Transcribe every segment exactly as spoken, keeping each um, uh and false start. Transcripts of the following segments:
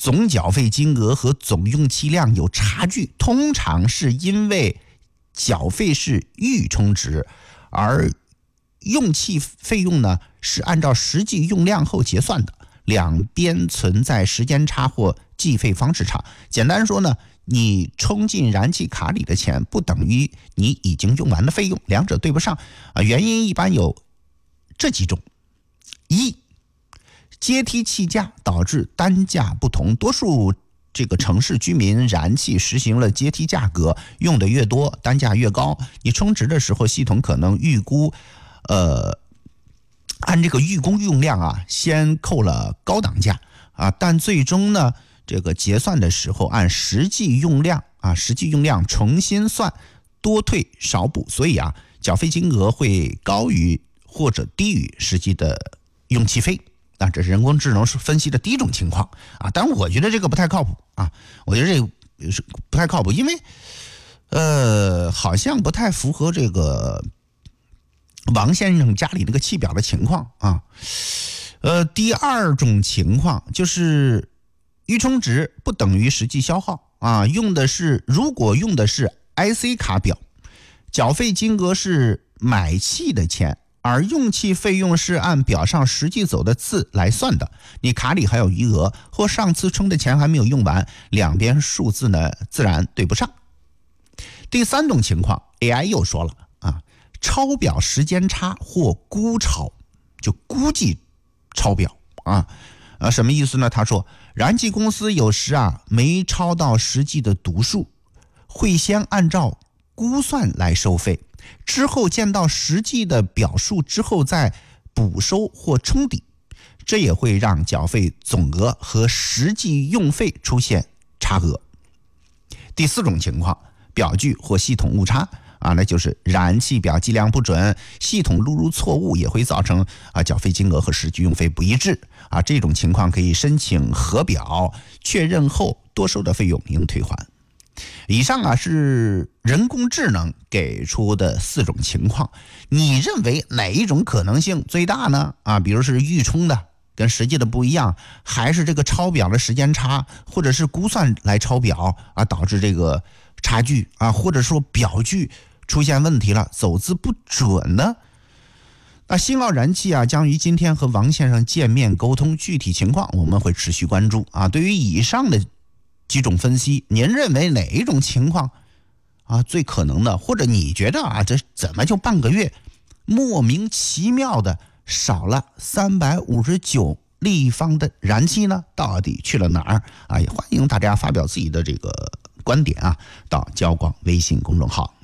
总缴费金额和总用气量有差距，通常是因为缴费是预充值，而用气费用呢是按照实际用量后结算的，两边存在时间差或计费方式差。简单说呢，你充进燃气卡里的钱不等于你已经用完的费用，两者对不上啊。原因一般有这几种：一、阶梯气价导致单价不同，多数这个城市居民燃气实行了阶梯价格，用的越多单价越高。你充值的时候，系统可能预估呃按这个预估用量啊，先扣了高档价啊，但最终呢，这个结算的时候按实际用量啊，实际用量重新算，多退少补，所以啊，缴费金额会高于或者低于实际的用气费。啊，这是人工智能分析的第一种情况啊，但我觉得这个不太靠谱啊，我觉得这个是不太靠谱，因为呃，好像不太符合这个王先生家里那个气表的情况啊。呃，第二种情况就是预充值不等于实际消耗啊，用的是如果用的是 I C 卡表，缴费金额是买气的钱，而用气费用是按表上实际走的次来算的，你卡里还有余额，或上次充的钱还没有用完，两边数字呢自然对不上。第三种情况 A I 又说了啊，超表时间差或估超，就估计超表啊，啊什么意思呢？他说，燃气公司有时啊没超到实际的读数，会先按照估算来收费，之后见到实际的表述之后再补收或冲抵，这也会让缴费总额和实际用费出现差额。第四种情况，表距或系统误差啊，那就是燃气表计量不准，系统录入错误，也会造成啊缴费金额和实际用费不一致啊。这种情况可以申请核表，确认后多收的费用应退还。以上啊是人工智能给出的四种情况，你认为哪一种可能性最大呢？啊，比如是预充的跟实际的不一样，还是这个超表的时间差，或者是估算来超表啊导致这个差距啊，或者说表距出现问题了，走字不准呢？那新奥燃气啊将于今天和王先生见面沟通，具体情况我们会持续关注啊。对于以上的几种分析，您认为哪一种情况啊最可能的？或者你觉得啊这怎么就半个月莫名其妙的少了三百五十九立方的燃气呢？到底去了哪儿啊？也欢迎大家发表自己的这个观点啊，到交广微信公众号。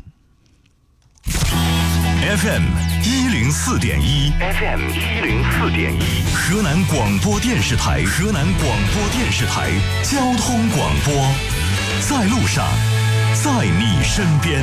F M 一零四点一 ，F M 一零四点一，河南广播电视台，河南广播电视台交通广播，在路上，在你身边。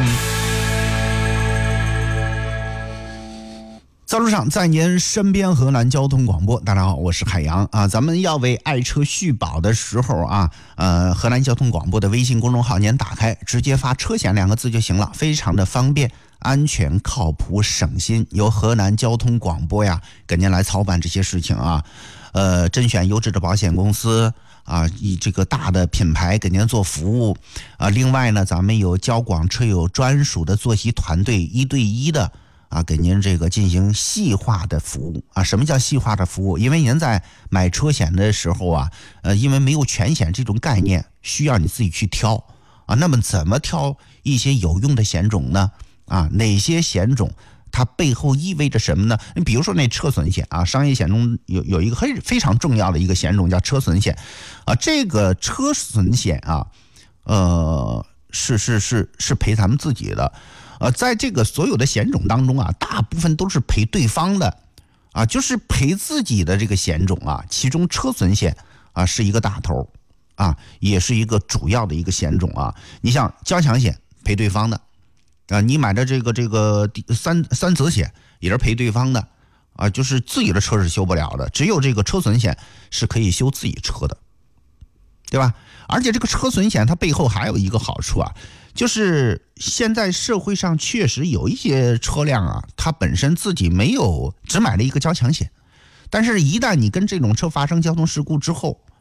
在路上，在您身边，河南交通广播。大家好，我是海洋啊。咱们要为爱车续保的时候啊，呃，河南交通广播的微信公众号您打开，直接发车险两个字就行了，非常的方便、安全、靠谱、省心。由河南交通广播呀，跟您来操办这些事情啊。呃，甄选优质的保险公司啊，以这个大的品牌给您做服务啊。另外呢，咱们有交广车友专属的作息团队，一对一的。啊，给您这个进行细化的服务啊。什么叫细化的服务？因为您在买车险的时候啊，呃，因为没有全险这种概念，需要你自己去挑啊。那么怎么挑一些有用的险种呢？啊，哪些险种它背后意味着什么呢？你比如说那车损险啊，商业险中有有一个非非常重要的一个险种叫车损险啊。这个车损险啊，呃，是是是是赔咱们自己的。呃，在这个所有的险种当中啊，大部分都是赔对方的，啊，就是赔自己的这个险种啊，其中车损险啊是一个大头，啊，也是一个主要的一个险种啊。你像交强险赔对方的，啊，你买的这个这个三三责险也是赔对方的，啊，就是自己的车是修不了的，只有这个车损险是可以修自己车的，对吧？而且这个车损险它背后还有一个好处啊。就是现在社会上确实有一些车辆啊，它本身自己没有只买了一个交强险，但是一旦你跟这种车发生交通事故之后